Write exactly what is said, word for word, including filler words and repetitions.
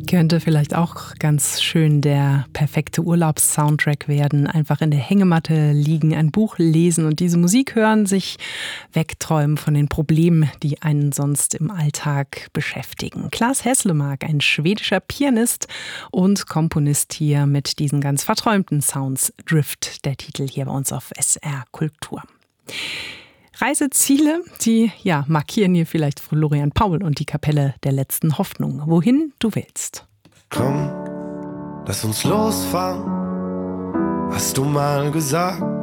Könnte vielleicht auch ganz schön der perfekte Urlaubssoundtrack werden. Einfach in der Hängematte liegen, ein Buch lesen und diese Musik hören, sich wegträumen von den Problemen, die einen sonst im Alltag beschäftigen. Claes Heslemark, ein schwedischer Pianist und Komponist hier mit diesen ganz verträumten Sounds. Drift, der Titel hier bei uns auf S R Kultur. Reiseziele, die ja, markieren hier vielleicht Florian Paul und die Kapelle der letzten Hoffnung. Wohin du willst. Komm, lass uns losfahren, hast du mal gesagt.